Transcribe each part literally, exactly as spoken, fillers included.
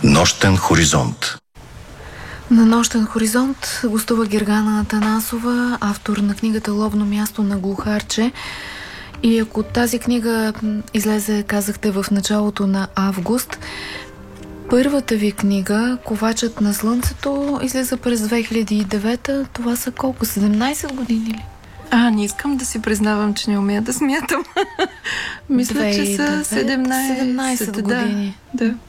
Нощен хоризонт. На Нощен хоризонт гостува Гергана Атанасова, автор на книгата "Ловно място на глухарче". И ако тази книга излезе, казахте, в началото на август, първата ви книга "Ковачът на слънцето" излезе през две хиляди и девета. Това са колко? седемнайсет години ли? А, не искам да си признавам, че не умея да смятам. Мисля, че са седемнайсет, седемнайсет години. Да, да.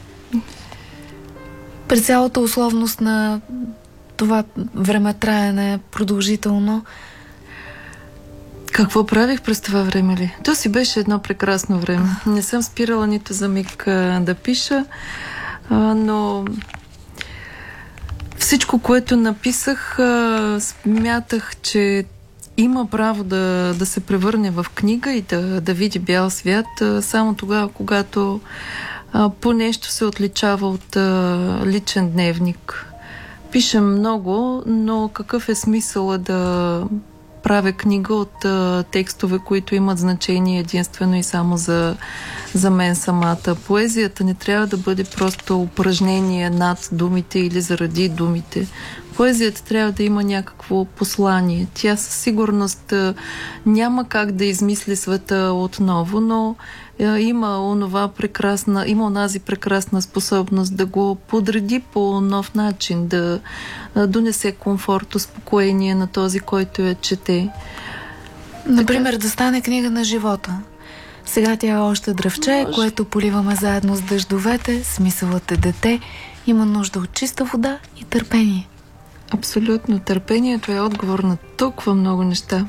При цялата условност на това времетраене продължително. Какво правих през това време ли? То си беше едно прекрасно време. Не съм спирала нито за миг а, да пиша, а, но всичко, което написах, а, смятах, че има право да, да се превърне в книга и да, да види бял свят а, само тогава, когато а, по нещо се отличава от а, личен дневник. Пишем много, но какъв е смисъл да правя книга от а, текстове, които имат значение единствено и само за, за мен самата. Поезията не трябва да бъде просто упражнение над думите или заради думите. Поезията трябва да има някакво послание. Тя със сигурност а, няма как да измисли света отново, но а, има онова прекрасна, има онази прекрасна способност да го подреди по нов начин, да а, донесе комфорт, успокоение на този, който я чете. Например, така, да стане книга на живота. Сега тя е още дръвче, може, което поливаме заедно с дъждовете. Смисълът е дете. Има нужда от чиста вода и търпение. Абсолютно. Търпението е отговор на толкова много неща.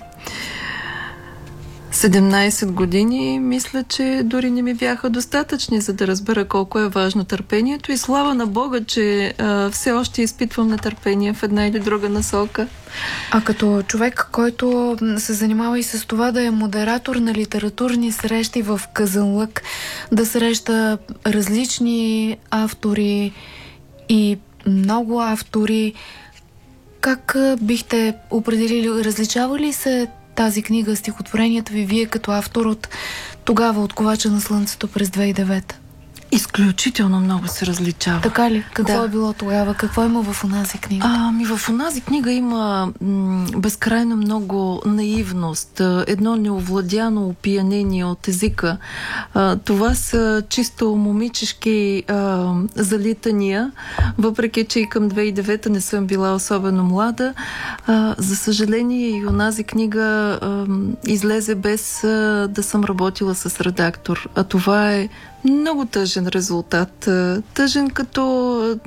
седемнайсет години, мисля, че дори не ми бяха достатъчни, за да разбера колко е важно търпението, и слава на Бога, че а, все още изпитвам нетърпение в една или друга насока. А като човек, който се занимава и с това да е модератор на литературни срещи в Казанлък, да среща различни автори и много автори, как бихте определили, различава ли се тази книга, стихотворенията ви, вие като автор от тогава, от "Ковача на слънцето" през две хиляди и девета? Изключително много се различава. Така ли? Какво да. е било тогава? Какво има в онази книга? Ами в онази книга има м- безкрайно много наивност, едно неовладяно опиянение от езика. А, това са чисто момичешки а, залитания, въпреки че и към две хиляди и девета не съм била особено млада. А, за съжаление и онази книга а, излезе без а, да съм работила с редактор. А това е много тъжен резултат. Тъжен като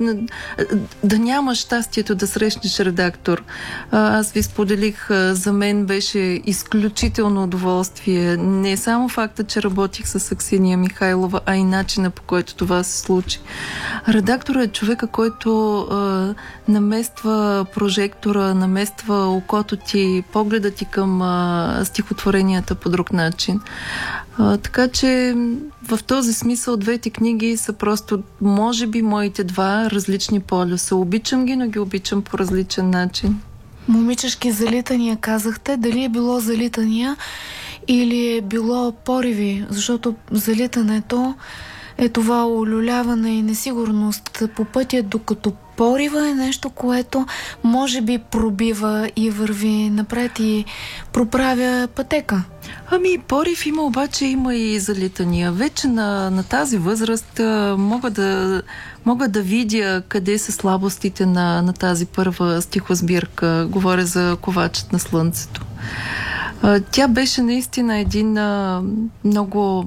да нямаш щастието да срещнеш редактор. Аз ви споделих, за мен беше изключително удоволствие. Не само факта, че работих с Аксения Михайлова, а и начина, по който това се случи. Редакторът е човека, който а, намества прожектора, намества окото ти, погледа ти към а, стихотворенията по друг начин. А, така че в този смисъл двете книги са просто, може би, моите два различни полюса. Обичам ги, но ги обичам по различен начин. Момичешки залитания, казахте. Дали е било залитания или е било пориви? Защото залитането е това улюляване и несигурност по пътя, докато порива е нещо, което може би пробива и върви напред и проправя пътека. Ами, порив има, обаче има и залитания. Вече на, на тази възраст а, мога, да, мога да видя къде са слабостите на, на тази първа стихосбирка. Говоря за "Ковачът на слънцето". А, тя беше наистина един а, много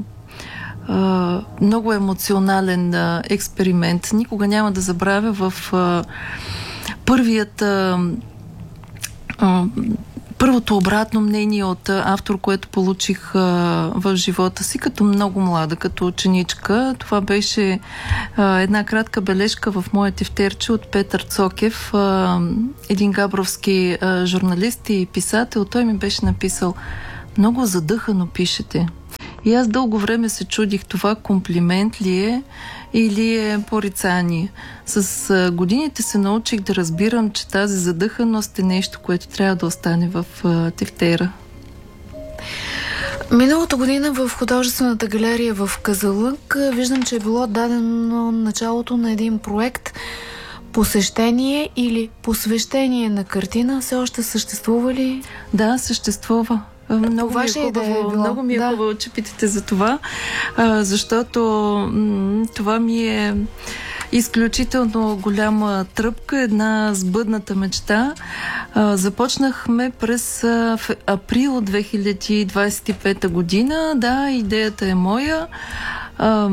Uh, много емоционален uh, експеримент. Никога няма да забравя в uh, първият uh, uh, първото обратно мнение от uh, автор, което получих uh, в живота си като много млада, като ученичка. Това беше uh, една кратка бележка в мое тефтерче от Петър Цокев, uh, един габровски uh, журналист и писател. Той ми беше написал: "Много задъхано пишете." И аз дълго време се чудих, това комплимент ли е или е порицание. С а, годините се научих да разбирам, че тази задъханост е нещо, което трябва да остане в а, тефтера. Миналата година в художествената галерия в Казанлък виждам, че е било дадено началото на един проект посещение или посвещение на картина. Все още съществува ли? Да, съществува. Много ми е хубаво, е много ми е да. хубаво, че питате за това, а, защото м- това ми е изключително голяма тръпка, една сбъдната мечта. А, започнахме през а, април две хиляди двадесет и пета година. Да, идеята е моя. А,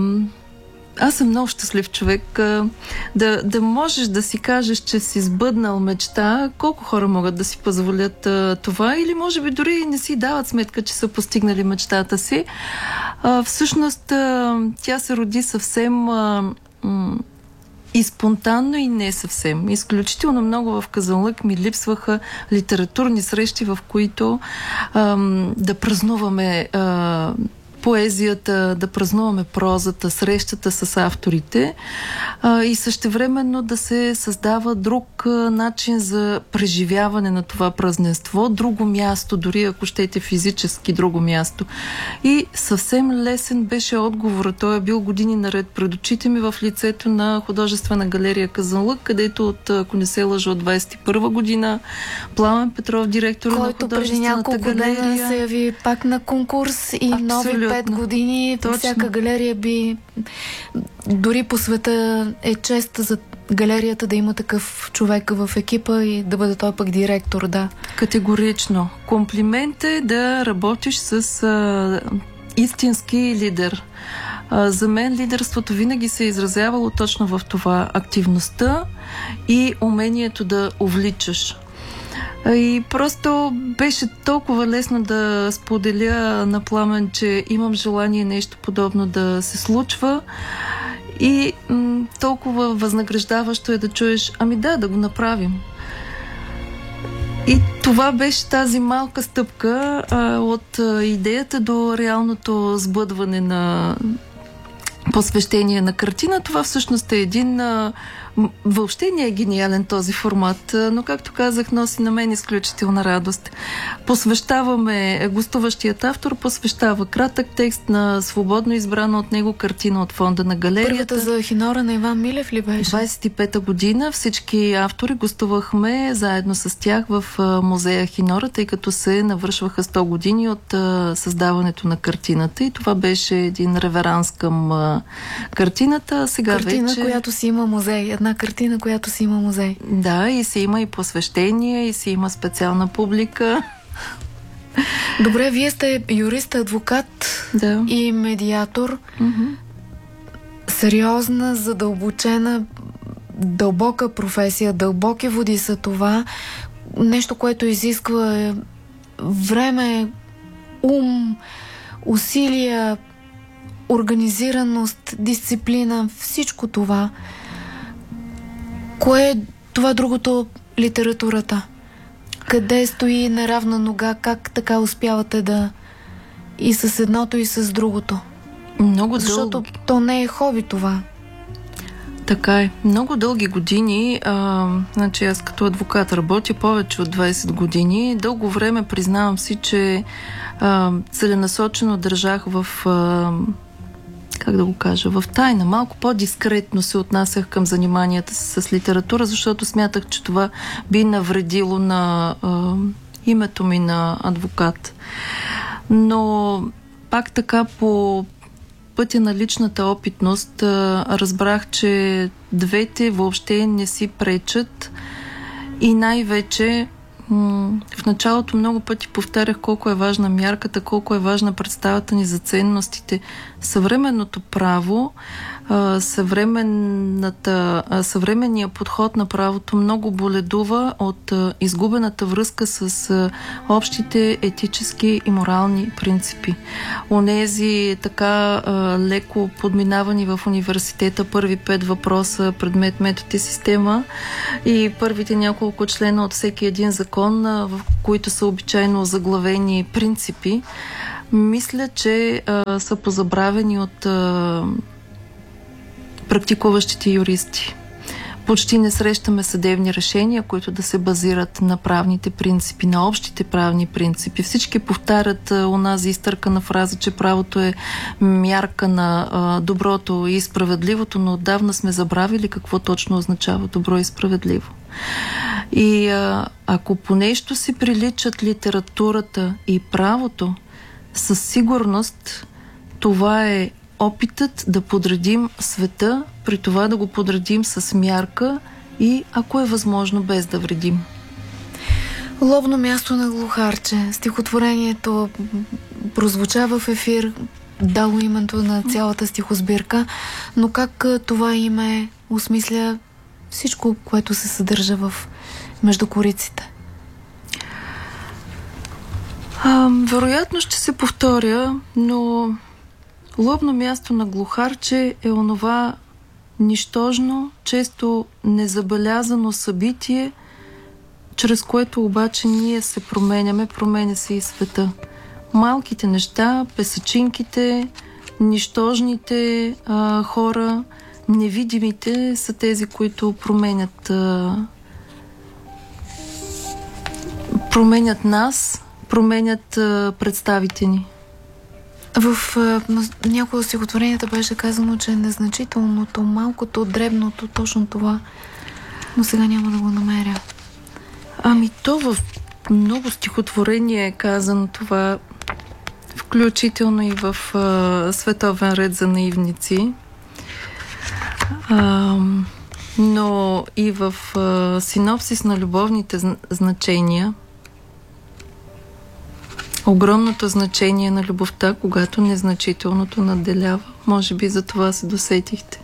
Аз съм много щастлив човек. Да, да можеш да си кажеш, че си сбъднал мечта, колко хора могат да си позволят а, това, или може би дори не си дават сметка, че са постигнали мечтата си. А, всъщност а, тя се роди съвсем а, м- и спонтанно, и не съвсем. Изключително много в Казанлък ми липсваха литературни срещи, в които а, да празнуваме а, поезията, да празнуваме прозата, срещата с авторите а, и същевременно да се създава друг а, начин за преживяване на това празненство, друго място, дори ако щете физически друго място. И съвсем лесен беше отговорът. Той е бил години наред пред очите ми в лицето на художествена галерия Казанлък, където от, ако не се лъжа, от двадесет и първа година Пламен Петров, директор на художествената галерия. Който преди няколко дена се яви пак на конкурс и Абсолютно. нови пет години. Точно. Всяка галерия би... Дори по света е чест за галерията да има такъв човек в екипа и да бъде той пък директор, да. Категорично. Комплимент е да работиш с а, истински лидер. А, за мен лидерството винаги се е изразявало точно в това: активността и умението да увличаш. И просто беше толкова лесно да споделя на Пламен, че имам желание нещо подобно да се случва, и м- толкова възнаграждаващо е да чуеш: ами да, да го направим. И това беше тази малка стъпка а, от а, идеята до реалното сбъдване на посвещение на картина. Това всъщност е един... А, въобще не е гениален този формат, но, както казах, носи на мен изключителна радост. Посвещаваме, гостуващият автор посвещава кратък текст на свободно избрана от него картина от фонда на галерията. Първата за Хинора на Иван Милев ли беше? двадесет и пета година всички автори гостувахме заедно с тях в музея Хинора, тъй като се навършваха сто години от създаването на картината, и това беше един реверанс към картината. Сега картина, вече... която си има музей. Една картина, която си има музей. Да, и си има и посвещение, и си има специална публика. Добре, вие сте юрист, адвокат да. и медиатор. Mm-hmm. Сериозна, задълбочена, дълбока професия, дълбоки води са това. Нещо, което изисква време, ум, усилия, организираност, дисциплина, всичко това. Кое е това другото? Литературата. Къде стои на равна нога? Как така успявате да и с едното, и с другото? Много Защото дълги. то не е хоби това. Така е. Много дълги години, а, значи аз като адвокат работя повече от двадесет години. Дълго време, признавам си, че а, целенасочено държах в... А, как да го кажа, в тайна. Малко по-дискретно се отнасях към заниманията с, с литература, защото смятах, че това би навредило на а, името ми на адвокат. Но пак така по пътя на личната опитност а, разбрах, че двете въобще не си пречат, и най-вече в началото много пъти повтарях колко е важна мярката, колко е важна представата ни за ценностите. Съвременното право, съвременната, съвременния подход на правото много боледува от изгубената връзка с общите етически и морални принципи. Онези така леко подминавани в университета първи пет въпроса, предмет, метод и система, и първите няколко члена от всеки един закон, в които са обичайно заглавени принципи, мисля, че а, са позабравени от а, практикуващите юристи. Почти не срещаме съдебни решения, които да се базират на правните принципи, на общите правни принципи. Всички повтарят а, онази изтъркана фраза, че правото е мярка на а, доброто и справедливото, но отдавна сме забравили какво точно означава добро и справедливо. И а, ако по нещо си приличат литературата и правото, със сигурност това е опитът да подредим света, при това да го подредим с мярка и, ако е възможно, без да вредим. Ловно място на глухарче. Стихотворението прозвуча в ефир, дало името на цялата стихосбирка, но как това име осмисля всичко, което се съдържа в между кориците? А, вероятно ще се повторя, но ловно място на глухарче е онова нищожно, често незабелязано събитие, чрез което обаче ние се променяме, променя се и света. Малките неща, песачинките, нищожните а, хора, невидимите са тези, които променят а, променят нас, променят а, представите ни. В а, някои от стихотворенията беше казано, че е незначителното, малкото, дребното, точно това. Но сега няма да го намеря. Ами то в много стихотворения е казано това, включително и в а, Световен ред за наивници. А, но и в а, Синопсис на любовните значения. Огромното значение на любовта, когато незначителното надделява. Може би за това се досетихте.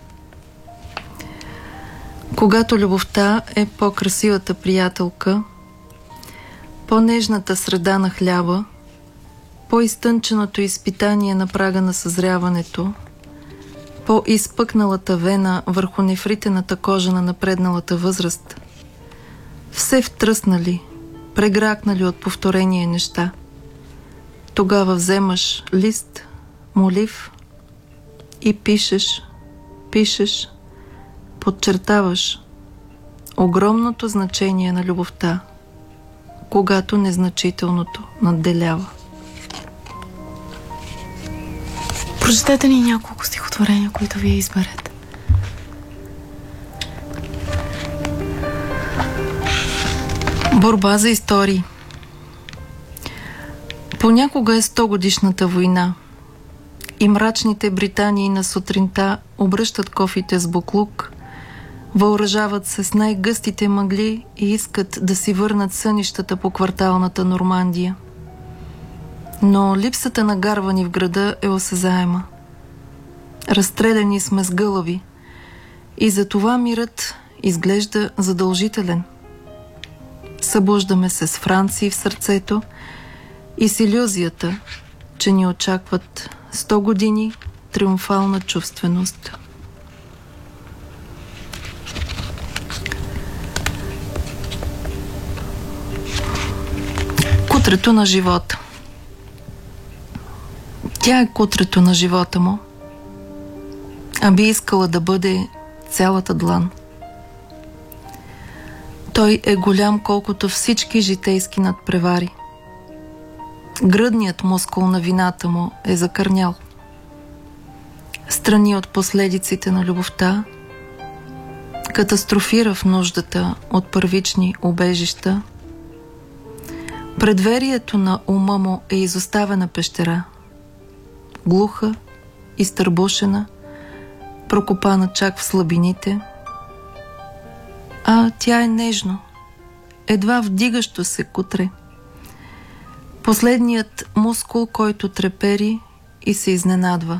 Когато любовта е по-красивата приятелка, по-нежната среда на хляба, по-изтънченото изпитание на прага на съзряването, по-изпъкналата вена върху нефритената кожа на напредналата възраст, все втръснали, прегракнали от повторение неща, тогава вземаш лист, молив и пишеш, пишеш, подчертаваш огромното значение на любовта, когато незначителното надделява. Прочетете ни няколко стихотворения, които вие изберете. Борба за истории. Понякога е стогодишната война и мрачните Британии на сутринта обръщат кофите с буклук, въоръжават се с най-гъстите мъгли и искат да си върнат сънищата по кварталната Нормандия. Но липсата на гарвани в града е осезаема. Разстреляни сме с гълъби и затова мирът изглежда задължителен. Събуждаме се с Франции в сърцето и с илюзията, че ни очакват сто години триумфална чувственост. Кутрето на живота. Тя е кутрето на живота му, а би искала да бъде цялата длан. Той е голям колкото всички житейски надпревари. Гръдният мускул на вината му е закърнял. Страни от последиците на любовта, катастрофира в нуждата от първични убежища. Предверието на ума му е изоставена пещера, глуха, изтърбушена, прокопана чак в слабините, а тя е нежно, едва вдигащо се кутре. Последният мускул, който трепери и се изненадва.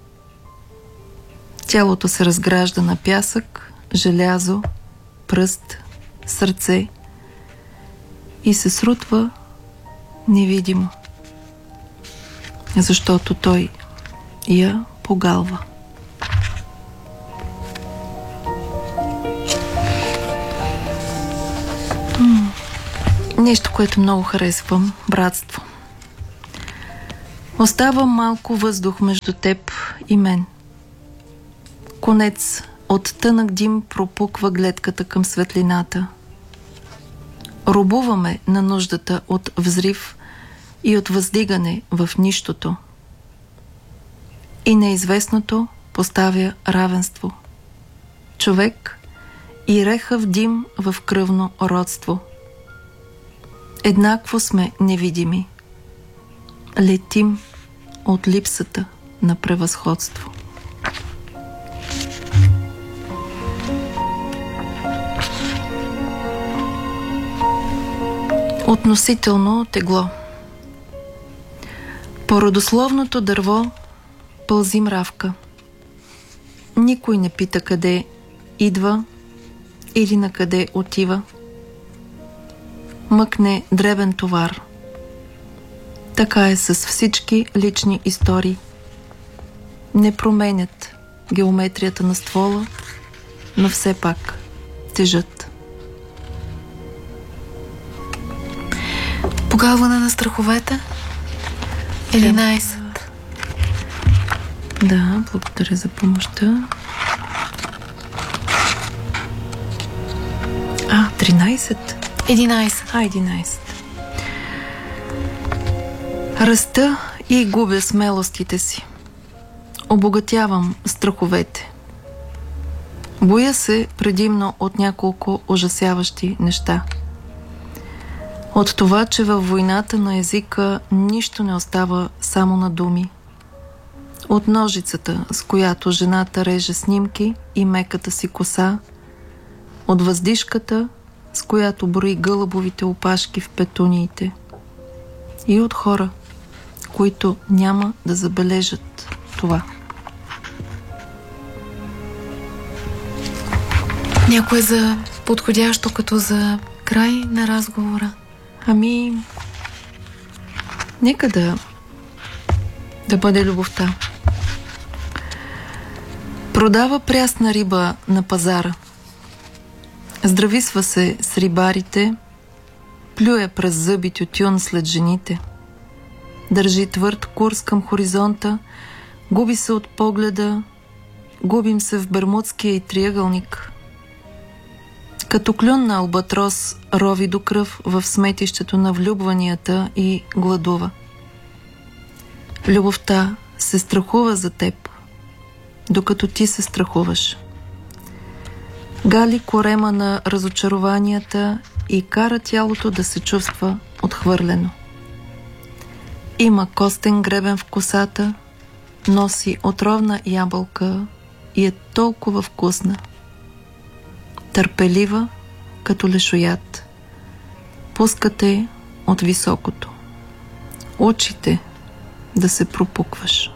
Тялото се разгражда на пясък, желязо, пръст, сърце и се срутва невидимо, защото той я погалва. М- Нещо, което много харесвам – братство. Остава малко въздух между теб и мен. Конец От тънък дим пропуква гледката към светлината. Робуваме на нуждата от взрив и от въздигане в нищото. И неизвестното поставя равенство. Човек и рехав дим в кръвно родство. Еднакво сме невидими. Летим от липсата на превъзходство. Относително тегло. По родословното дърво пълзи мравка. Никой не пита къде идва или на къде отива. Мъкне дребен товар. Така е с всички лични истории. Не променят геометрията на ствола, но все пак тежат. Погалване на страховете? единайсет. Да, благодаря за помощта. А, тринайсет? единайсет. А, единайсет. Раста и губя смелостите си. Обогатявам страховете. Боя се предимно от няколко ужасяващи неща. От това, че във войната на езика нищо не остава само на думи. От ножицата, с която жената реже снимки и меката си коса. От въздишката, с която брои гълъбовите опашки в петуниите. И от хора, които няма да забележат това. Някое за подходящо като за край на разговора? Ами, нека да да бъде любовта. Продава прясна риба на пазара. Здрависва се с рибарите, плюе през зъби тютюн след жените. Държи твърд курс към хоризонта, губи се от погледа, губим се в Бермудския и триъгълник. Като клюн на албатрос рови до кръв в сметището на влюбванията и гладува. Любовта се страхува за теб, докато ти се страхуваш. Гали корема на разочарованията и кара тялото да се чувства отхвърлено. Има костен гребен в косата, носи отровна ябълка и е толкова вкусна. Търпелива, като лешоят. Пускате от високото. Учите да се пропукваш.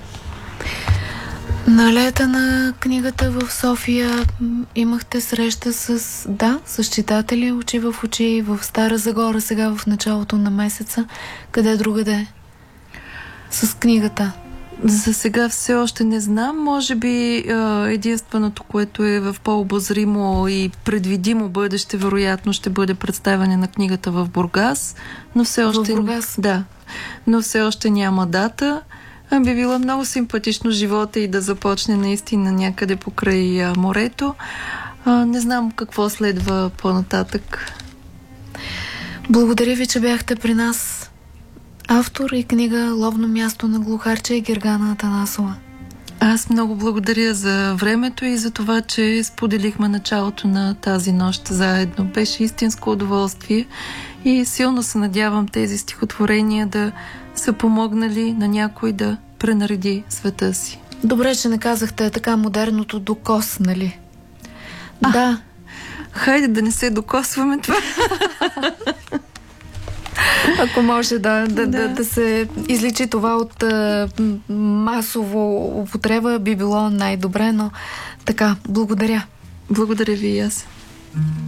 На лета на книгата в София имахте среща с, да, с читатели очи в очи в Стара Загора сега в началото на месеца. Къде другаде? С книгата. За сега все още не знам. Може би единственото, което е в по-обозримо и предвидимо бъдеще, вероятно ще бъде представяне на книгата в Бургас. Но все още... В Бургас? Да. Но все още няма дата. Би било много симпатично живота и да започне наистина някъде покрай а, морето. А, не знам какво следва по-нататък. Благодаря ви, че бяхте при нас. Автор и книга "Ловно място на глухарче" и Гергана Атанасова. Аз много благодаря за времето и за това, че споделихме началото на тази нощ заедно. Беше истинско удоволствие и силно се надявам тези стихотворения да са помогнали на някой да пренареди света си. Добре, че не казахте така модерното "докос", нали? А, да. Хайде да не се докосваме това. Ако може да, да, да. да, да се изличи това от а, масово употреба, би било най-добре, но така, благодаря. Благодаря ви и аз.